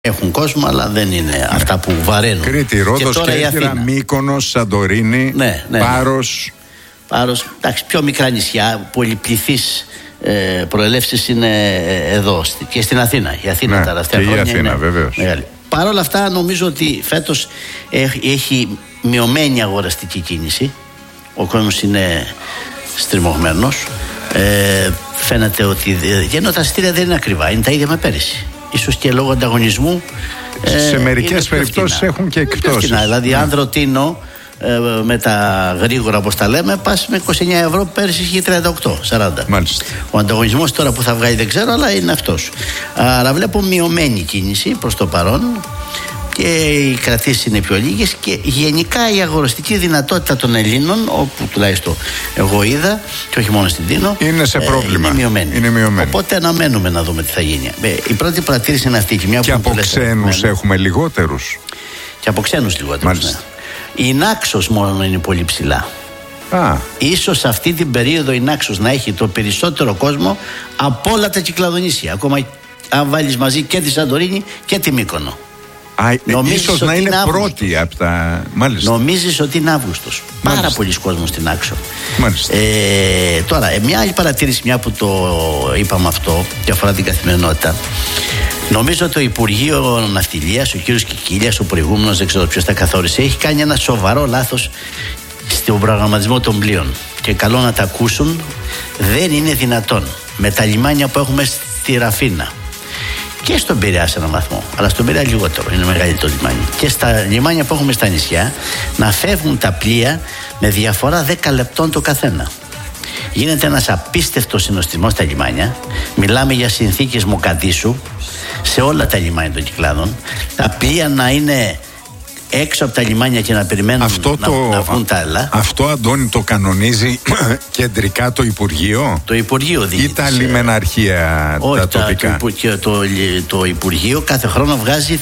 Έχουν κόσμο, αλλά δεν είναι αυτά που βαραίνουν. Κρήτη, Ρόδος, Κέρκυρα, Μύκονος, Σαντορίνη, Πάρος. Πάρος, εντάξει, πιο μικρά νησιά, πολυπληθείς προελεύσεις είναι εδώ και στην Αθήνα. Η Αθήνα τα τελευταία χρόνια η Αθήνα, είναι βεβαίως. μεγάλη. Παρ' όλα αυτά, νομίζω ότι φέτος έχει μειωμένη αγοραστική κίνηση. Ο κόσμος είναι στριμωγμένος. Φαίνεται ότι ενώ τα εισιτήρια δεν είναι ακριβά, είναι τα ίδια με πέρυσι. Ίσως και λόγω ανταγωνισμού. Σε μερικές περιπτώσεις έχουν και εκπτώσεις. Δηλαδή, αν ρωτήνω με τα γρήγορα, όπως τα λέμε, πας με 29 ευρώ, πέρυσι είχε 38-40. Μάλιστα. Ο ανταγωνισμός τώρα που θα βγάλει δεν ξέρω, αλλά είναι αυτός. Άρα βλέπω μειωμένη κίνηση προς το παρόν και οι κρατήσεις είναι πιο λίγες και γενικά η αγοραστική δυνατότητα των Ελλήνων, όπου τουλάχιστον εγώ είδα και όχι μόνο στην Τίνο, είναι σε πρόβλημα. Είναι μειωμένη. Οπότε αναμένουμε να δούμε τι θα γίνει. Η πρώτη παρατήρηση είναι αυτή. Και από ξένους έχουμε λιγότερους. Και από ξένους λιγότερους. Ναι. Η Νάξος μόνο είναι πολύ ψηλά. Ίσως αυτή την περίοδο η Νάξος να έχει το περισσότερο κόσμο από όλα τα Κυκλαδονήσια. Ακόμα αν βάλεις μαζί και τη Σαντορίνη και τη Μύκονο. Ίσως να είναι πρώτη από τα. Μάλιστα. Νομίζεις ότι είναι Αύγουστος. Πάρα πολλοί κόσμος στην Άξο. Μάλιστα. Τώρα, μια άλλη παρατήρηση, μια που το είπαμε αυτό και αφορά την καθημερινότητα. Νομίζω ότι το Υπουργείο Ναυτιλίας, ο κύριος Κικίλιας, ο προηγούμενος, δεν ξέρω ποιος τα καθόρισε, έχει κάνει ένα σοβαρό λάθος στον προγραμματισμό των πλοίων. Και καλό να τα ακούσουν, δεν είναι δυνατόν με τα λιμάνια που έχουμε στη Ραφίνα και στον Πειραιά σε έναν βαθμό, αλλά στον Πειραιά λιγότερο, είναι μεγαλύτερο λιμάνι, και στα λιμάνια που έχουμε στα νησιά να φεύγουν τα πλοία με διαφορά 10 λεπτών το καθένα. Γίνεται ένας απίστευτος συνοστισμός στα λιμάνια. Μιλάμε για συνθήκες Μοκαντήσου σε όλα τα λιμάνια των Κυκλάδων. Τα πλοία να είναι έξω από τα λιμάνια και να περιμένουν να βγουν τα άλλα. Αυτό, Αντώνη, το κανονίζει κεντρικά το Υπουργείο? Το Υπουργείο δίνει. Ή τα λιμεναρχεία, τα τοπικά? Το Υπουργείο κάθε χρόνο βγάζει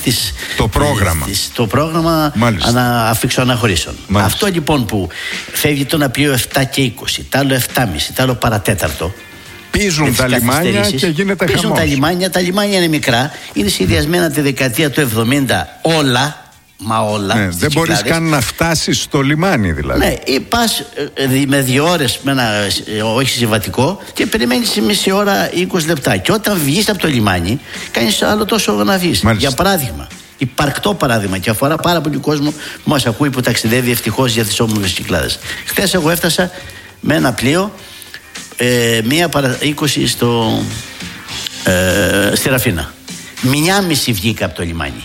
το πρόγραμμα αφιξοαναχωρήσεων. Αυτό λοιπόν που φεύγει το ένα πλοίο 7 και 20, τα άλλο 7,5, τα άλλο παρατέταρτο. Πίζουν τα λιμάνια και γίνεται χαμός. Τα λιμάνια είναι μικρά, είναι σχεδιασμένα τη δεκαετία του 70 όλα. Δεν μπορείς καν να φτάσεις στο λιμάνι, δηλαδή. Ναι, ή πας με 2 ώρες με ένα όχι συμβατικό και περιμένεις μισή ώρα 20 λεπτά. Και όταν βγεις από το λιμάνι, κάνεις άλλο τόσο να βγεις. Για παράδειγμα, υπαρκτό παράδειγμα, και αφορά πάρα πολύ κόσμο που μας ακούει, που ταξιδεύει ευτυχώς για τις όμορφες Κυκλάδες. Χθες εγώ έφτασα με ένα πλοίο 1:20 στη Ραφίνα. 1:30 βγήκα από το λιμάνι.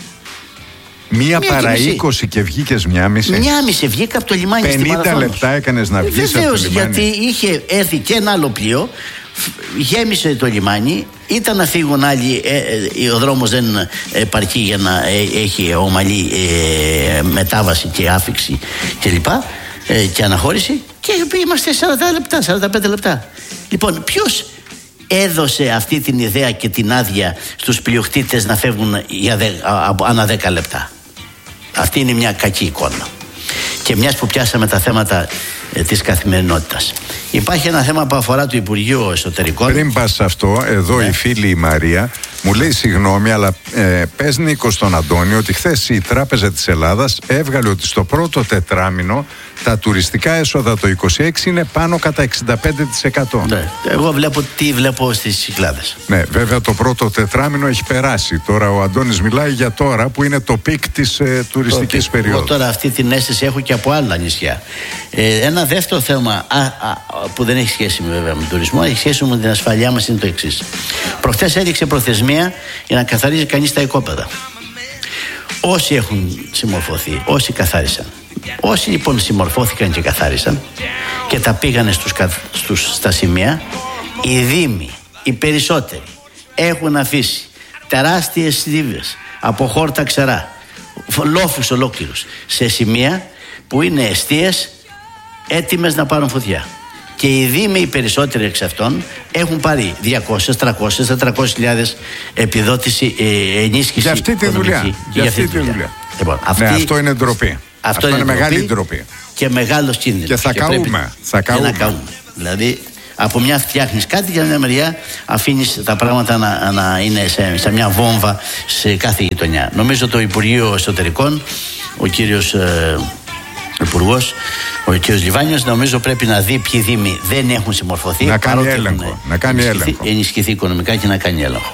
1:20 και βγήκες 1:30. 1:30 βγήκα από το λιμάνι. 50 λεπτά έκανες να βγεις από το λιμάνι. Γιατί είχε έρθει και ένα άλλο πλοίο, γέμισε το λιμάνι, ήταν να φύγουν άλλοι, ο δρόμος δεν επαρκεί για να έχει ομαλή μετάβαση και άφηξη κλπ. Και αναχώρηση, και είμαστε 40 λεπτά, 45 λεπτά. Λοιπόν, ποιος έδωσε αυτή την ιδέα και την άδεια στους πλειοκτήτες να φεύγουν ανά 10 λεπτά? Αυτή είναι μια κακή εικόνα. Και μιας που πιάσαμε τα θέματα της καθημερινότητας, υπάρχει ένα θέμα που αφορά το Υπουργείο Εσωτερικών. Πριν πας σε αυτό, εδώ η φίλη η Μαρία μου λέει συγγνώμη, αλλά πες, Νίκο, στον Αντώνη ότι χθες η Τράπεζα της Ελλάδας έβγαλε ότι στο πρώτο τετράμινο τα τουριστικά έσοδα το 26 είναι πάνω κατά 65%. Ναι, εγώ βλέπω στις Κυκλάδες. Ναι, βέβαια το πρώτο τετράμινο έχει περάσει. Τώρα ο Αντώνης μιλάει για τώρα που είναι το πικ της τουριστικής περίοδου. Εγώ τώρα αυτή την αίσθηση έχω και από άλλα νησιά. Ένα δεύτερο θέμα που δεν έχει σχέση βέβαια με τον τουρισμό, έχει σχέση με την ασφαλειά μας, είναι το εξής. Προχθές έδειξε προθεσμία για να καθαρίζει κανείς τα οικόπεδα. Όσοι έχουν συμμορφωθεί, όσοι καθάρισαν, όσοι λοιπόν συμμορφώθηκαν και καθάρισαν και τα πήγανε στα σημεία, οι δήμοι, οι περισσότεροι, έχουν αφήσει τεράστιες στίβες από χόρτα ξερά, λόφους ολόκληρους, σε σημεία που είναι εστίες έτοιμες να πάρουν φωτιά. Και οι δήμοι, οι περισσότεροι εξ αυτών, έχουν πάρει 200, 300, 400.000 επιδότηση, ενίσχυση. Για αυτή τη δουλειά. Λοιπόν, αυτό είναι ντροπή. Αυτό είναι μεγάλη ντροπή. Και μεγάλος κίνδυνος. Και θα καούμε. Δηλαδή, Από μια φτιάχνεις κάτι και από μια μεριά αφήνεις τα πράγματα να είναι σε μια βόμβα σε κάθε γειτονιά. Νομίζω το Υπουργείο Εσωτερικών, ο κύριος Υπουργός, ο κύριος Λιβάνιος, νομίζω πρέπει να δει ποιοι δήμοι δεν έχουν συμμορφωθεί. Να κάνει έλεγχο. Ενισχυθεί οικονομικά και να κάνει έλεγχο.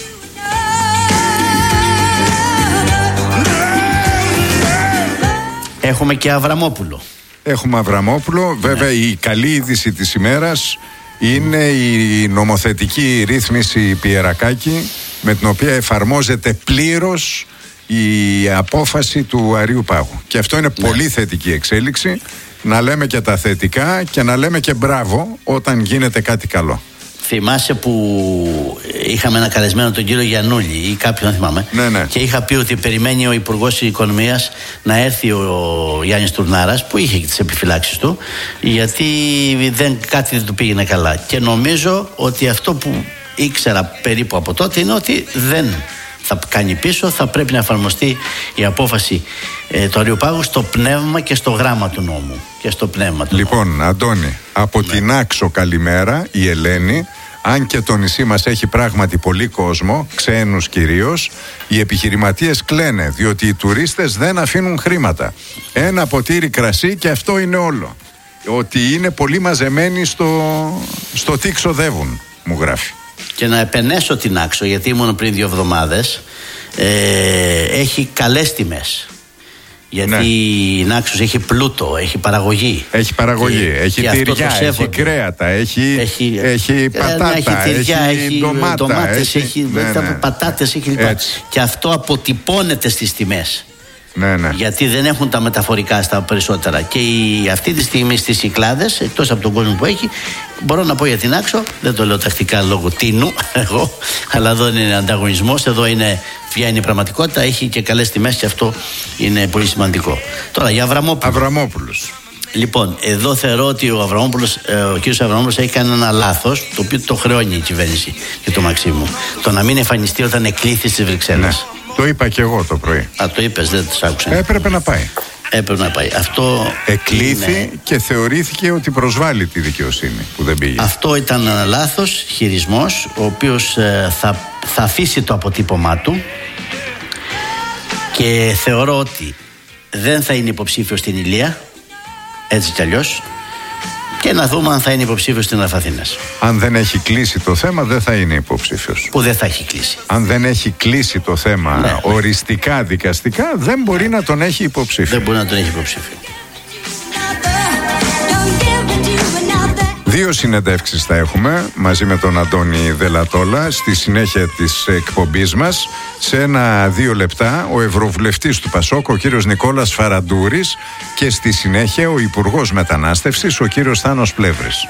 Έχουμε και Αβραμόπουλο. Έχουμε Αβραμόπουλο. Βέβαια, η καλή είδηση της ημέρας είναι η νομοθετική ρύθμιση Πιερακάκη, με την οποία εφαρμόζεται πλήρως η απόφαση του Αριού Πάγου. Και αυτό είναι πολύ θετική εξέλιξη. Να λέμε και τα θετικά και να λέμε και μπράβο όταν γίνεται κάτι καλό. Θυμάσαι που είχαμε ένα καλεσμένο τον κύριο Γιαννούλη ή κάποιον, δεν θυμάμαι, και είχα πει ότι περιμένει ο Υπουργός Οικονομίας να έρθει ο Γιάννης Τουρνάρας, που είχε τις επιφυλάξεις του, γιατί κάτι δεν του πήγαινε καλά. Και νομίζω ότι αυτό που ήξερα περίπου από τότε είναι ότι δεν θα κάνει πίσω, θα πρέπει να εφαρμοστεί η απόφαση του Αριού Πάγου στο πνεύμα και στο γράμμα του νόμου. Και στο πνεύμα του νόμου. Αντώνη, από την Άξο καλημέρα, η Ελένη. Αν και το νησί μας έχει πράγματι πολύ κόσμο, ξένους κυρίως, οι επιχειρηματίες κλαίνε διότι οι τουρίστες δεν αφήνουν χρήματα. Ένα ποτήρι κρασί και αυτό είναι όλο. Ότι είναι πολύ μαζεμένοι στο τι ξοδεύουν, μου γράφει. Και να επενέσω την Άξο, γιατί ήμουν πριν 2 εβδομάδες, έχει καλές τιμές. Γιατί η Νάξος έχει πλούτο, έχει παραγωγή. Έχει παραγωγή, έχει τυριά, έχει κρέατα, έχει πατάτα, έχει τυριά, έχει ντομάτες, έχει πατάτες, έχει λοιπά. Και αυτό αποτυπώνεται στις τιμές. Γιατί δεν έχουν τα μεταφορικά στα περισσότερα. Και αυτή τη στιγμή στις Κυκλάδες, εκτός από τον κόσμο που έχει, μπορώ να πω για την Άξο, δεν το λέω τακτικά λόγω τίνου εγώ, αλλά εδώ είναι ανταγωνισμός, εδώ ποια είναι η πραγματικότητα, έχει και καλές τιμές και αυτό είναι πολύ σημαντικό. Τώρα για Αβραμόπουλος. Λοιπόν, εδώ θεωρώ ότι ο κύριος Αβραμόπουλος έχει κάνει ένα λάθος, το οποίο το χρεώνει η κυβέρνηση και το Μαξίμου. Το να μην εμφανιστεί όταν εκλήθη στις Βρυξέλλες. Το είπα και εγώ το πρωί. Το είπες, δεν το άκουσα. Έπρεπε να πάει. Αυτό εκλήθη και θεωρήθηκε ότι προσβάλλει τη δικαιοσύνη που δεν πήγε. Αυτό ήταν ένα λάθος χειρισμός, ο οποίος θα αφήσει το αποτύπωμά του, και θεωρώ ότι δεν θα είναι υποψήφιος στην Ηλία, έτσι κι αλλιώς, και να δούμε αν θα είναι υποψήφιος στην Αθήνας. Αν δεν έχει κλείσει το θέμα, δεν θα είναι υποψήφιος. Που δεν θα έχει κλείσει. Αν δεν έχει κλείσει το θέμα οριστικά, δικαστικά, δεν μπορεί να τον έχει υποψήφιο. Δεν μπορεί να τον έχει υποψήφιο. 2 συνεντεύξεις θα έχουμε μαζί με τον Αντώνη Δελατόλα στη συνέχεια της εκπομπής μας. Σε 1-2 λεπτά ο Ευρωβουλευτής του Πασόκ, ο κύριος Νικόλας Φαραντούρης, και στη συνέχεια ο Υπουργός Μετανάστευσης, ο κύριος Θάνος Πλεύρης.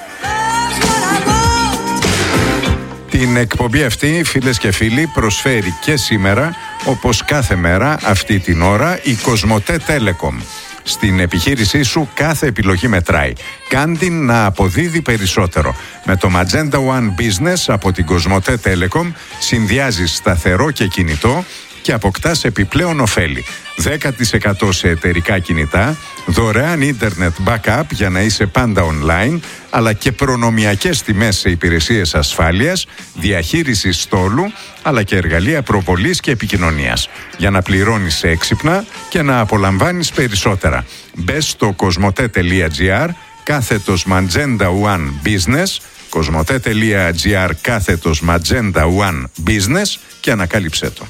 Την εκπομπή αυτή, φίλες και φίλοι, προσφέρει και σήμερα, όπως κάθε μέρα αυτή την ώρα, η Κοσμοτέ Telecom. Στην επιχείρησή σου κάθε επιλογή μετράει. Κάντην να αποδίδει περισσότερο. Με το Magenta One Business από την Κοσμοτέ Telecom συνδυάζεις σταθερό και κινητό και αποκτάς επιπλέον ωφέλη. 10% σε εταιρικά κινητά, δωρεάν ίντερνετ backup για να είσαι πάντα online, αλλά και προνομιακές τιμές σε υπηρεσίες ασφάλειας, διαχείρισης στόλου, αλλά και εργαλεία προβολής και επικοινωνίας, για να πληρώνεις έξυπνα και να απολαμβάνεις περισσότερα. Μπες στο κοσμοτέ.gr /Magenta One Business, κοσμοτέ.gr /Magenta One Business και ανακάλυψέ το.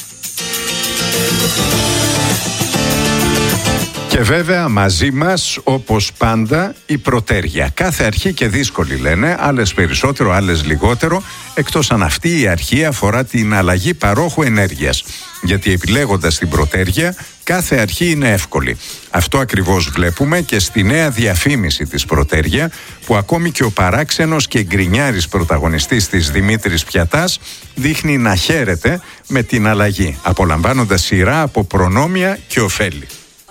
Και βέβαια μαζί μας, όπως πάντα, η Πρωτέρια. Κάθε αρχή και δύσκολη λένε, άλλες περισσότερο, άλλες λιγότερο, εκτός αν αυτή η αρχή αφορά την αλλαγή παρόχου ενέργειας. Γιατί επιλέγοντας την Πρωτέρια, κάθε αρχή είναι εύκολη. Αυτό ακριβώς βλέπουμε και στη νέα διαφήμιση της Πρωτέρια, που ακόμη και ο παράξενος και γκρινιάρης πρωταγωνιστής της, Δημήτρης Πιατάς, δείχνει να χαίρεται με την αλλαγή, απολαμβάνοντας σειρά από προνόμια και ωφέλη.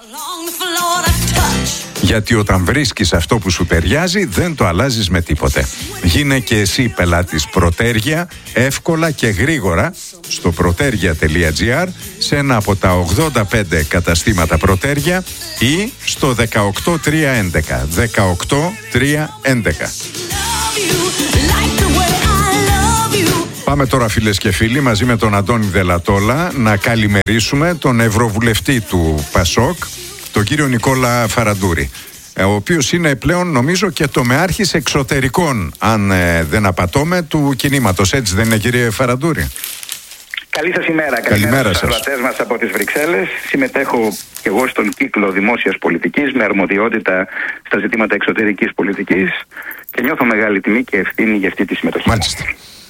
Γιατί όταν βρίσκεις αυτό που σου ταιριάζει, δεν το αλλάζεις με τίποτε. Γίνε και εσύ πελάτης Πρωτέρια, εύκολα και γρήγορα, στο protergia.gr, σε ένα από τα 85 καταστήματα Πρωτέρια ή στο 18311. 18311. Πάμε τώρα, φίλες και φίλοι, μαζί με τον Αντώνη Δελατόλα να καλημερίσουμε τον Ευρωβουλευτή του ΠΑΣΟΚ, τον κύριο Νικόλα Φαραντούρη, ο οποίος είναι πλέον, νομίζω, και τομεάρχης εξωτερικών, αν δεν απατώμε, του κινήματος. Έτσι δεν είναι, κύριε Φαραντούρη? Καλή σας ημέρα. Καλημέρα στους ακροατές μας από τις Βρυξέλλες. Συμμετέχω και εγώ στον κύκλο δημόσιας πολιτικής με αρμοδιότητα στα ζητήματα εξωτερικής πολιτικής και νιώθω μεγάλη τιμή και ευθύνη για αυτή τη συμμετοχή. Μάλιστα.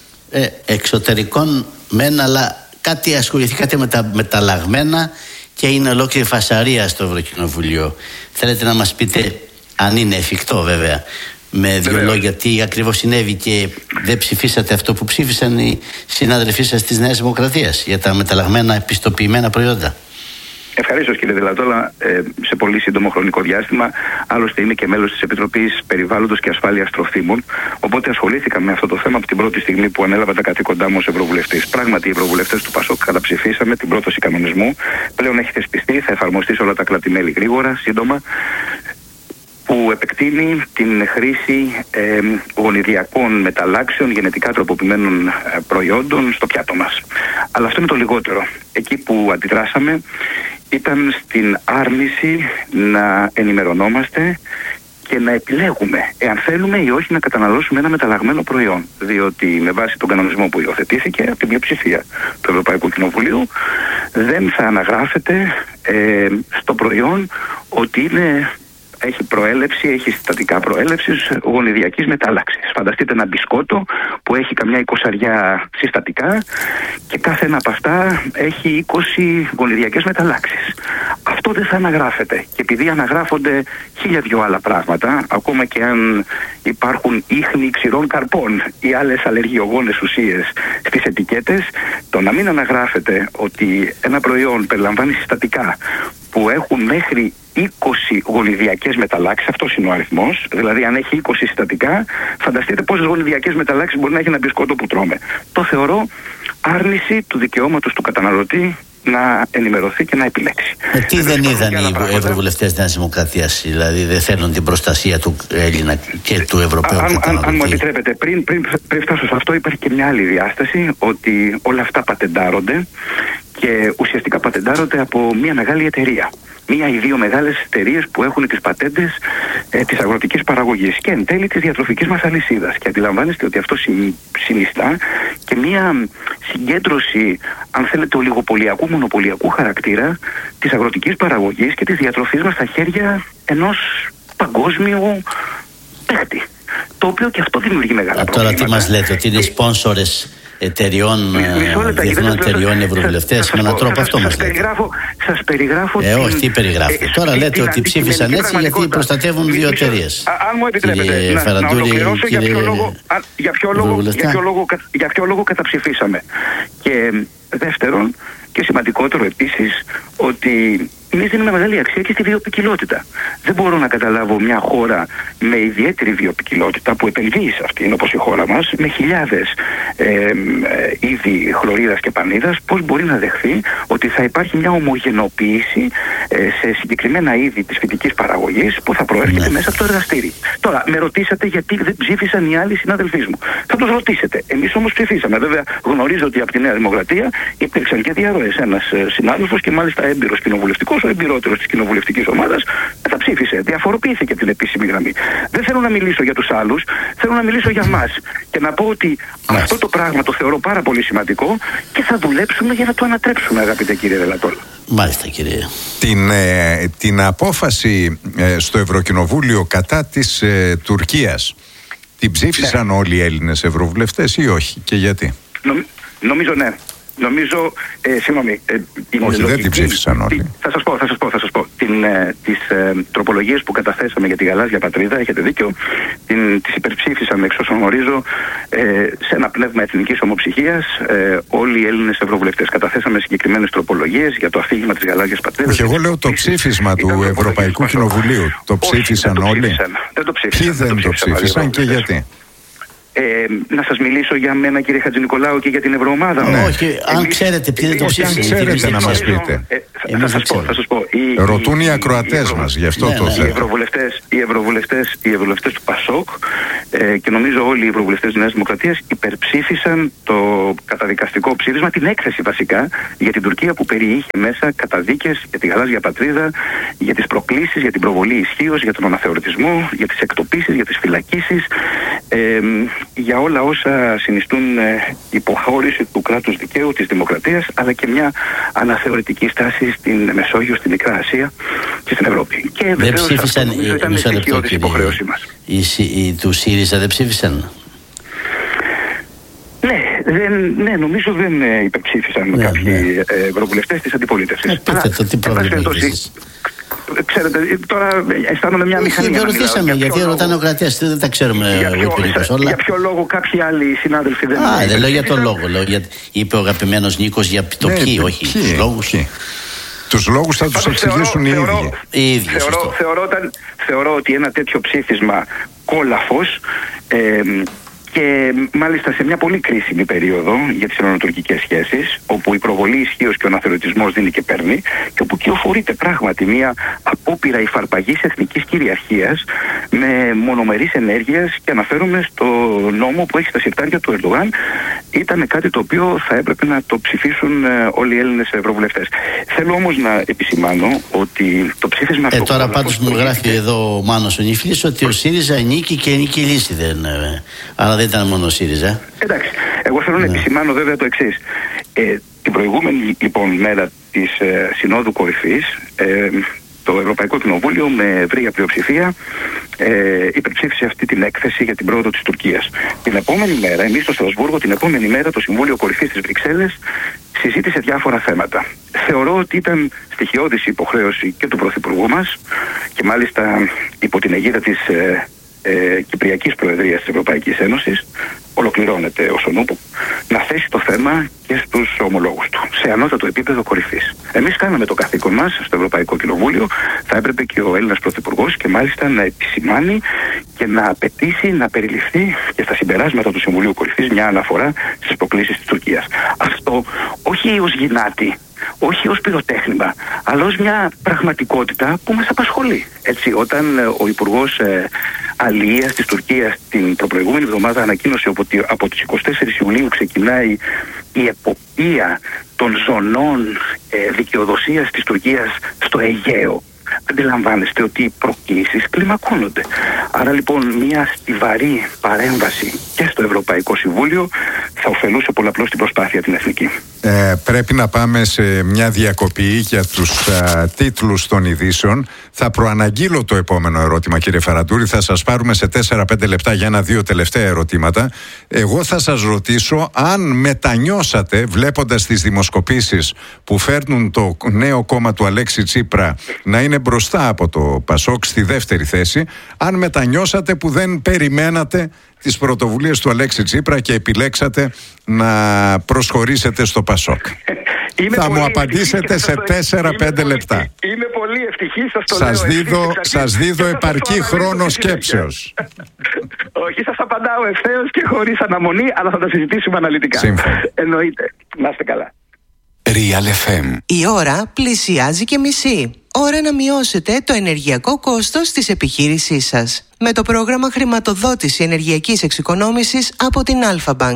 Εξωτερικών μεν, αλλά κάτι ασχοληθήκατε με τα μεταλλαγμένα και είναι ολόκληρη φασαρία στο Ευρωκοινοβουλίο. Θέλετε να μας πείτε, αν είναι εφικτό βέβαια, με δύο λόγια, τι ακριβώς συνέβη και δεν ψηφίσατε αυτό που ψήφισαν οι συνάδελφοί σας της Νέας Δημοκρατίας για τα μεταλλαγμένα επιστοποιημένα προϊόντα? Ευχαριστώ, κύριε Δελατόλα, σε πολύ σύντομο χρονικό διάστημα. Άλλωστε είμαι και μέλος της Επιτροπής Περιβάλλοντος και Ασφάλειας Τροφίμων, οπότε ασχολήθηκα με αυτό το θέμα από την πρώτη στιγμή που ανέλαβα τα καθήκοντά μου ως Ευρωβουλευτής. Πράγματι, οι Ευρωβουλευτές του ΠΑΣΟΚ καταψηφίσαμε την πρόταση κανονισμού. Πλέον έχει θεσπιστεί, θα εφαρμοστεί σε όλα τα κράτη-μέλη γρήγορα, σύντομα, που επεκτείνει την χρήση γονιδιακών μεταλλάξεων γενετικά τροποποιημένων προϊόντων στο πιάτο μας. Αλλά αυτό είναι το λιγότερο. Εκεί που αντιδράσαμε ήταν στην άρνηση να ενημερωνόμαστε και να επιλέγουμε εάν θέλουμε ή όχι να καταναλώσουμε ένα μεταλλαγμένο προϊόν. Διότι με βάση τον κανονισμό που υιοθετήθηκε από την πλειοψηφία του Ευρωπαϊκού Κοινοβουλίου δεν θα αναγράφεται στο προϊόν ότι έχει προέλευση, έχει συστατικά προέλευσης γονιδιακής μετάλλαξης. Φανταστείτε ένα μπισκότο που έχει καμιά 20 συστατικά και κάθε ένα από αυτά έχει 20 γονιδιακές μεταλλάξεις. Αυτό δεν θα αναγράφεται. Και επειδή αναγράφονται 1002 άλλα πράγματα, ακόμα και αν υπάρχουν ίχνη ξηρών καρπών ή άλλες αλλεργιογόνες ουσίες στις ετικέτες, το να μην αναγράφεται ότι ένα προϊόν περιλαμβάνει συστατικά που έχουν μέχρι 20 γονιδιακές μεταλλάξεις, αυτός είναι ο αριθμός, δηλαδή αν έχει 20 συστατικά, φανταστείτε πόσες γονιδιακές μεταλλάξεις μπορεί να έχει ένα μπισκότο που τρώμε. Το θεωρώ άρνηση του δικαιώματος του καταναλωτή να ενημερωθεί και να επιλέξει. Τι δεν είδαν οι Ευρωβουλευτές Νέας Δημοκρατίας, δηλαδή δεν θέλουν την προστασία του Έλληνα και του Ευρωπαίου καταναλωτή? Αν μου επιτρέπετε, πριν φτάσω σε αυτό, υπάρχει και μια άλλη διάσταση, ότι όλα αυτά πατεντάρονται και ουσιαστικά πατεντάρονται από μια μεγάλη εταιρεία. Μία ή δύο μεγάλες εταιρείες που έχουν τις πατέντες της αγροτικής παραγωγής και εν τέλει της διατροφικής μας αλυσίδας. Και αντιλαμβάνεστε ότι αυτό συνιστά και μία συγκέντρωση, αν θέλετε, ολιγοπολιακού, μονοπωλιακού χαρακτήρα της αγροτικής παραγωγής και της διατροφής μας στα χέρια ενός παγκόσμιου παίχτη. Το οποίο και αυτό δημιουργεί μεγάλα προβλήματα. Τώρα τι μας λέτε, ότι είναι σπόνσορες εταιριών, διεθνών εταιριών ευρωβουλευτές, με έναν τρόπο αυτό μας λέτε? Σας περιγράφω. Όχι, τι περιγράφετε? Τώρα λέτε ότι ψήφισαν έτσι γιατί προστατεύουν δύο εταιρείες. Αν μου επιτρέπετε να ολοκληρώσω για ποιο λόγο καταψηφίσαμε. Και δεύτερον, και σημαντικότερο επίσης, ότι εμείς δίνουμε μεγάλη αξία και στη βιοποικιλότητα. Δεν μπορώ να καταλάβω μια χώρα με ιδιαίτερη βιοποικιλότητα που επενδύει σε αυτήν, όπως η χώρα μας, με χιλιάδες είδη χλωρίδας και πανίδας, πώς μπορεί να δεχθεί ότι θα υπάρχει μια ομογενοποίηση σε συγκεκριμένα είδη της φυτικής παραγωγής που θα προέρχεται μέσα από το εργαστήρι. Τώρα, με ρωτήσατε γιατί δεν ψήφισαν οι άλλοι συναδελφοί μου. Θα τους ρωτήσετε. Εμείς όμως ψηφίσαμε. Βέβαια, γνωρίζω ότι από τη Νέα Δημοκρατία υπήρξαν και διαρροές. Ένας συνάδελφος και μάλιστα έμπειρος κοινοβουλευτικός, ο εμπειρότερος της κοινοβουλευτικής ομάδας, καταψήφισε. Διαφοροποιήθηκε την επίσημη γραμμή. Δεν θέλω να μιλήσω για τους άλλους, θέλω να μιλήσω για μας. Και να πω ότι αυτό το πράγμα το θεωρώ πάρα πολύ σημαντικό και θα δουλέψουμε για να το ανατρέψουμε, αγαπητέ κύριε Δελατόλα. Μάλιστα, κύριε. Την απόφαση στο Ευρωκοινοβούλιο κατά της Τουρκίας την ψήφισαν όλοι οι Έλληνες ευρωβουλευτές ή όχι, και γιατί? Νομίζω ναι. Νομίζω, συγγνώμη. Όχι, δεν την ψήφισαν όλοι. Θα σας πω. Τις τροπολογίες που καταθέσαμε για τη γαλάζια πατρίδα, έχετε δίκιο, τις υπερψήφισαμε, εξ όσων γνωρίζω, σε ένα πνεύμα εθνικής ομοψυχίας, όλοι οι Έλληνες ευρωβουλευτές. Καταθέσαμε συγκεκριμένες τροπολογίες για το αφήγημα της γαλάζιας πατρίδας. Όχι, εγώ λέω το ψήφισμα του Ευρωπαϊκού Κοινοβουλίου. Το ψήφισαν όλοι? Δεν το ψήφισαν. Ποιοι δεν το ψήφισαν και γιατί? Να σας μιλήσω για μένα, κύριε Χατζηνικολάου, και για την Ευρωομάδα. Όχι, αν ξέρετε ποιοι δεν το ψήφισαν. Αν ξέρετε να μας πείτε. Θα σας πω. Ρωτούν οι ακροατές μας γι' αυτό το θέμα. Οι ευρωβουλευτές του ΠΑΣΟΚ και νομίζω όλοι οι ευρωβουλευτές της Νέας Δημοκρατίας υπερψήφισαν το καταδικαστικό ψήφισμα, την έκθεση βασικά, για την Τουρκία που περιείχε μέσα καταδίκες για τη γαλάζια πατρίδα, για τις προκλήσεις, για την προβολή ισχύως, για τον αναθεωρητισμό, για τις εκτοπίσεις, για τις φυλακίσεις, για όλα όσα συνιστούν υποχώρηση του κράτους δικαίου, της δημοκρατίας, αλλά και μια αναθεωρητική στάση στην Μεσόγειο, στη Μικρά Ασία και στην Ευρώπη. Και δεν ψήφισαν ήταν στοιχειώδης υποχρέωση μας. Του ΣΥΡΙΖΑ δεν ψήφισαν? Ναι, νομίζω δεν υπερψήφισαν κάποιοι ευρωβουλευτές της αντιπολίτευσης. Τι πρόβλημα έχεις? Ξέρετε, τώρα αισθάνομαι μια μηχανία. Δεν ρωτήσαμε, γιατί ρωτάνε ο κρατιάς, δεν τα ξέρουμε όλα. Για ποιο λόγο κάποιοι άλλοι συνάδελφοι δεν... Δεν λέω για τον λόγο. Είπε ο αγαπημένος Νίκος για το ποιοι, όχι τους λόγους. Τους λόγους θα τους εξηγήσουν οι ίδιοι. Θεωρώ ότι ένα τέτοιο ψήφισμα κόλαφος και μάλιστα σε μια πολύ κρίσιμη περίοδο για τις ελληνοτουρκικές σχέσεις, όπου η προβολή ισχύως και ο αναθεωρητισμός δίνει και παίρνει, και όπου κυοφορείται πράγματι μια απόπειρα υφαρπαγής εθνικής κυριαρχίας με μονομερείς ενέργειες, και αναφέρομαι στο νόμο που έχει στα συρτάρια του Ερντογάν, ήταν κάτι το οποίο θα έπρεπε να το ψηφίσουν όλοι οι Έλληνες ευρωβουλευτές. Θέλω όμως να επισημάνω ότι το ψήφισμα αυτό... Τώρα πάντως μου γράφει εδώ ο Μάνος ο Νιφίλης ότι ο ΣΥΡΙΖΑ νίκη και νίκη λύση αλλά δεν ήταν μόνο ο ΣΥΡΙΖΑ. Εντάξει, εγώ θέλω να επισημάνω βέβαια το εξής. Την προηγούμενη λοιπόν μέρα της Συνόδου Κορυφής, το Ευρωπαϊκό Κοινοβούλιο με ευρεία πλειοψηφία υπερψήφισε αυτή την έκθεση για την πρόοδο της Τουρκίας. Την επόμενη μέρα, εμείς στο Στρασβούργο, την επόμενη μέρα το Συμβούλιο Κορυφής της Βρυξέλλες συζήτησε διάφορα θέματα. Θεωρώ ότι ήταν στοιχειώδης υποχρέωση και του Πρωθυπουργού μας, και μάλιστα υπό την αιγίδα της Κυπριακής Προεδρίας της Ευρωπαϊκής Ένωσης, ολοκληρώνεται ως ο νούπου, να θέσει το θέμα και στους ομολόγους του, σε ανώτατο επίπεδο κορυφής. Εμείς κάναμε το καθήκον μας στο Ευρωπαϊκό Κοινοβούλιο, θα έπρεπε και ο Έλληνας Πρωθυπουργός και μάλιστα να επισημάνει και να απαιτήσει να περιληφθεί και στα συμπεράσματα του Συμβουλίου Κορυφής μια αναφορά στις προκλήσεις της Τουρκίας. Αυτό όχι ως γυνάτη, όχι ως πυροτέχνημα, αλλά ως μια πραγματικότητα που μας απασχολεί. Έτσι, όταν ο Υπουργός Αλληλείας της Τουρκίας την προπροηγούμενη εβδομάδα ανακοίνωσε ότι από τις 24 Ιουλίου ξεκινάει η εποπτεία των ζωνών δικαιοδοσίας της Τουρκίας στο Αιγαίο, αντιλαμβάνεστε ότι οι προκλήσεις κλιμακώνονται. Άρα λοιπόν μια στιβαρή παρέμβαση και στο Ευρωπαϊκό Συμβούλιο θα ωφελούσε πολλαπλώς την προσπάθεια την εθνική. Πρέπει να πάμε σε μια διακοπή για τους τίτλους των ειδήσεων. Θα προαναγγείλω το επόμενο ερώτημα, κύριε Φαραντούρη. Θα σας πάρουμε σε 4-5 λεπτά για 1-2 τελευταία ερωτήματα. Εγώ θα σας ρωτήσω αν μετανιώσατε, βλέποντας τις δημοσκοπήσεις που φέρνουν το νέο κόμμα του Αλέξη Τσίπρα να είναι μπροστά από το ΠΑΣΟΚ στη δεύτερη θέση, αν μετανιώσατε που δεν περιμένατε τις πρωτοβουλίες του Αλέξη Τσίπρα και επιλέξατε να προσχωρήσετε στο ΠΑΣΟΚ. Θα μου απαντήσετε σε 4-5 λεπτά. Είμαι πολύ ευτυχής, σας δίδω επαρκή χρόνο σκέψεως. Όχι, σας απαντάω ευθέως και χωρίς αναμονή, αλλά θα τα συζητήσουμε αναλυτικά. Εννοείται. Να είστε καλά. Real FM. Η ώρα πλησιάζει και μισή. Ώρα να μειώσετε το ενεργειακό κόστος της επιχείρησής σας με το πρόγραμμα χρηματοδότηση ενεργειακής εξοικονόμησης από την Alpha Bank.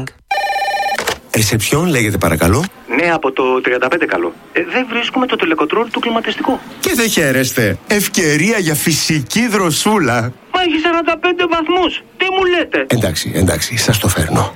Ρεσεψιόν λέγεται παρακαλώ. Ναι, από το 35 καλό. Δεν βρίσκουμε το τελεκοτρόλ του κλιματιστικού. Και δεν χαίρεστε. Ευκαιρία για φυσική δροσούλα. Μα έχει 45 βαθμούς. Τι μου λέτε? Εντάξει, σας το φέρνω.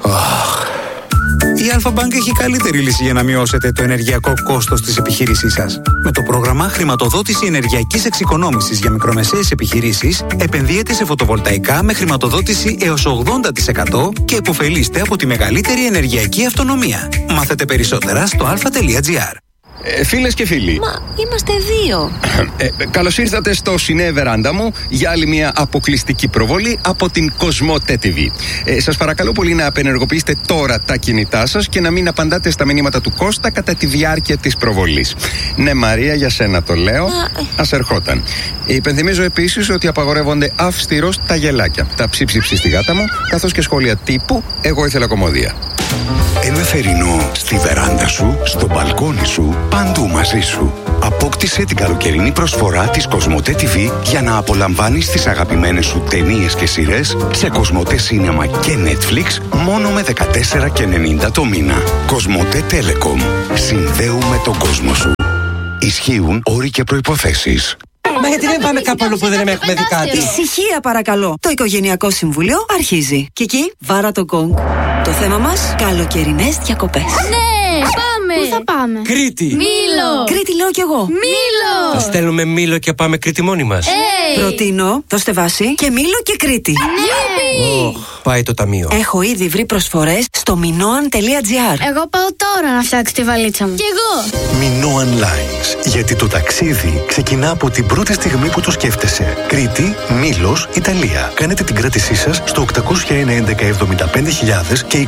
Η Alpha Bank έχει καλύτερη λύση για να μειώσετε το ενεργειακό κόστος της επιχείρησής σας. Με το πρόγραμμα χρηματοδότηση ενεργειακής εξοικονόμησης για μικρομεσαίες επιχειρήσεις, επενδύετε σε φωτοβολταϊκά με χρηματοδότηση έως 80% και επωφελείστε από τη μεγαλύτερη ενεργειακή αυτονομία. Μάθετε περισσότερα στο alpha.gr. Φίλες και φίλοι, μα είμαστε δύο. Καλώς ήρθατε στο Σινέ Βεράντα μου για άλλη μια αποκλειστική προβολή από την Κοσμοτέ TV. Σας παρακαλώ πολύ να απενεργοποιήσετε τώρα τα κινητά σας και να μην απαντάτε στα μηνύματα του Κώστα κατά τη διάρκεια της προβολής. Ναι, Μαρία, για σένα το λέω. Ας ερχόταν. Υπενθυμίζω επίσης ότι απαγορεύονται αυστηρώς τα γελάκια, τα ψίψιψη στη γάτα μου, καθώς και σχόλια τύπου «Εγώ ήθελα κομμωδία». Ένα θερινό στη βεράντα σου, στο μπαλκόνι σου, παντού μαζί σου. Απόκτησε την καλοκαιρινή προσφορά της Κοσμοτέ TV για να απολαμβάνεις τις αγαπημένες σου ταινίες και σειρές σε Κοσμοτέ Σίνεμα και Netflix μόνο με 14,90 το μήνα. Κοσμοτέ Telecom. Συνδέουμε τον κόσμο σου. Ισχύουν όροι και προϋποθέσεις. Μα γιατί δεν πάμε κάπου αλλού που δεν έχουμε δει κάτι? Ησυχία παρακαλώ. Το Οικογενειακό Συμβούλιο αρχίζει. Και εκεί βάρα το γκονγκ. Το θέμα μας, καλοκαιρινές διακοπές. Ναι, πάμε! Πού θα πάμε? Κρήτη. Μήλο. Κρήτη λέω κι εγώ. Μήλο. Θα στέλνουμε Μήλο και πάμε Κρήτη μόνοι μας. Προτείνω, δώστε βάση και Μήλο και Κρήτη. Ναι. Πάει το ταμείο. Έχω ήδη βρει προσφορές στο minoan.gr. Εγώ πάω τώρα να φτιάξω τη βαλίτσα μου. Κι εγώ. Minoan Lines. Γιατί το ταξίδι ξεκινά από την πρώτη στιγμή που το σκέφτεσαι. Κρήτη, Μήλος, Ιταλία. Κάνετε την κράτησή σας στο 801-11-75.000 και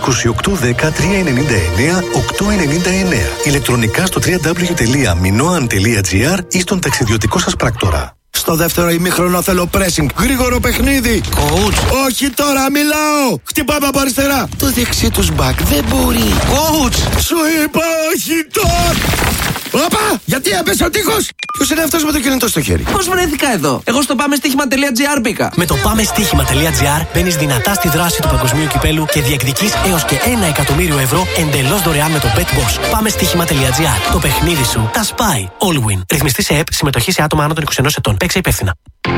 2810-399-899. Ηλεκτρονικά στο www.minoan.gr ή στον ταξιδιωτικό σας πράκτορα. Στο δεύτερο ημίχρονο θέλω pressing. Γρήγορο παιχνίδι. Coach. Όχι τώρα, μιλάω. Χτυπάμε από αριστερά. Το δεξί τους μπακ δεν μπορεί. Coach. Σου είπα όχι τώρα. Όπα! Γιατί έπεσε ο τείχος! Ποιος είναι αυτός με το κινητό στο χέρι? Πώς βρέθηκα εδώ? Εγώ στο πάμεστίχημα.gr μπήκα. Με το πάμεστίχημα.gr μπαίνεις δυνατά στη δράση του παγκοσμίου κυπέλου και διεκδικείς έως και 1 εκατομμύριο ευρώ εντελώς δωρεάν με το BetBoss. Πάμεστίχημα.gr. Το παιχνίδι σου τα σπάει. All win. Ρυθμιστή σε ΕΠ, συμμετοχή σε άτομα άνω των 21 ετών. Παίξε υπεύθυνα.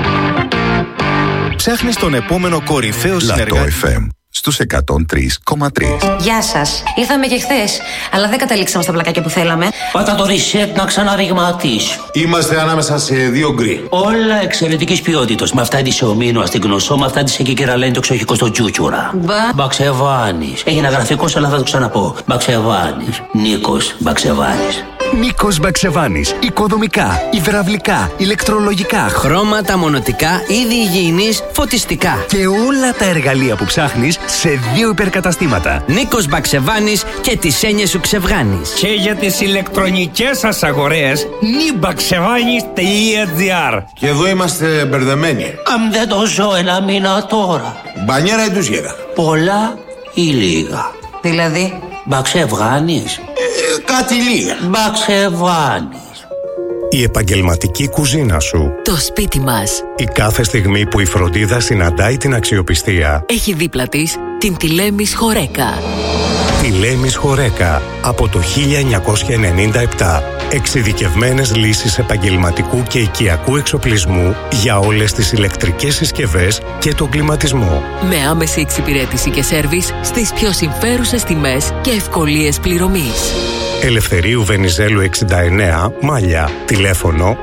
Ψάχνεις τον επόμενο κορυφαίο συνεργάτη. FM. Στους 103,3. Γεια σας. Ήρθαμε και χθες, αλλά δεν καταλήξαμε στα πλακάκια που θέλαμε. Πάτα το reset να ξαναριγματίσει. Είμαστε ανάμεσα σε δύο γκρι. Όλα εξαιρετικής ποιότητας. Με αυτά της ομίνου στην Γνωσό, με αυτά της εκεί και λένε το εξοχικό στο Τσούτσουρα. Μπαξεβάνης. Έχει ένα γραφικό, αλλά θα το ξαναπώ. Μπαξεβάνης. Νίκος Μπαξεβάνης. Νίκος Μπαξεβάνης. Οικοδομικά, υδραυλικά, ηλεκτρολογικά, χρώματα, μονοτικά, είδη υγιεινής, φωτιστικά. Και όλα τα εργαλεία που ψάχνεις σε 2 υπερκαταστήματα. Νίκος Μπαξεβάνης και τις έννοιες σου ξεβγάνεις. Και για τις ηλεκτρονικές σας αγορές, nibaksevani's.gr. Και εδώ είμαστε μπερδεμένοι. Αν δεν το ζω ένα μήνα τώρα. Μπανιέρα ή τουζιέρα? Πολλά ή λίγα? Δηλαδή? Μπαξεβάνης. Κάτι λίγα. Μπαξεβάνης. Η επαγγελματική κουζίνα σου. Το σπίτι μας. Η κάθε στιγμή που η φροντίδα συναντάει την αξιοπιστία. Έχει δίπλα της την Τηλέμης Χορέκα. Τηλέμης Χορέκα. Από το 1997. Εξειδικευμένες λύσεις επαγγελματικού και οικιακού εξοπλισμού για όλες τις ηλεκτρικές συσκευές και τον κλιματισμό. Με άμεση εξυπηρέτηση και σέρβις στις πιο συμφέρουσες τιμές και ευκολίες πληρωμής. Ελευθερίου Βενιζέλου 69, Μάλια. Τηλέφωνο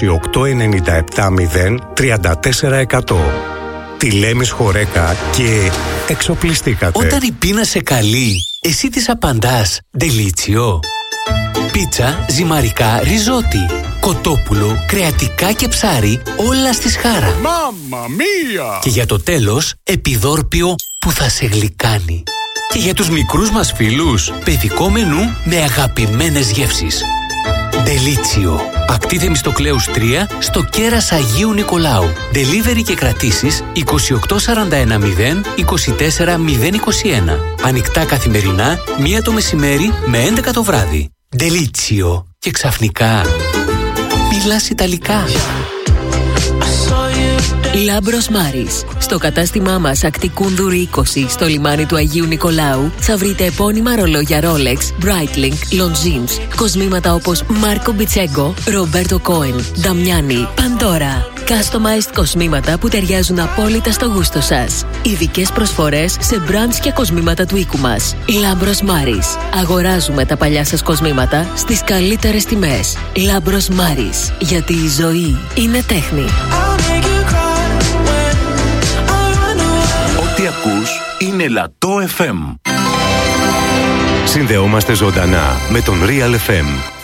28970 Τηλέμης Χορέκα και εξοπλιστήκατε. Όταν η πείνα σε καλεί, εσύ της απαντάς «Ντελίτσιο». Πίτσα, ζυμαρικά, ριζότι, κοτόπουλο, κρεατικά και ψάρι, όλα στη σχάρα. Μάμμα μία! Και για το τέλος, επιδόρπιο που θα σε γλυκάνει. Και για τους μικρούς μας φίλους, παιδικό μενού με αγαπημένες γεύσεις. Ντελίτσιο. Ακτή Θεμιστοκλέους 3 στο κέρας Αγίου Νικολάου. Delivery και κρατήσεις 28410 24021. Ανοιχτά καθημερινά 1 το μεσημέρι με 11 το βράδυ. Ντελίτσιο. Και ξαφνικά μιλάς Ιταλικά. Λάμπρος Μάρης. Στο κατάστημά μας Ακτή Κούνδουρη 20 στο λιμάνι του Αγίου Νικολάου θα βρείτε επώνυμα ρολόγια Rolex, Breitling, Longines, κοσμήματα όπως Μάρκο Μπιτσέγκο, Ρομπέρτο Κόεν, Νταμιάνι, Παντόρα. Customized κοσμήματα που ταιριάζουν απόλυτα στο γούστο σας. Ειδικές προσφορές σε brands και κοσμήματα του οίκου μας. Λάμπρος Μάρης. Αγοράζουμε τα παλιά σας κοσμήματα στις καλύτερες τιμές. Λάμπρος Μάρης. Γιατί η ζωή είναι τέχνη. Ό,τι ακούς είναι Λατό FM. Συνδεόμαστε ζωντανά με τον Real FM.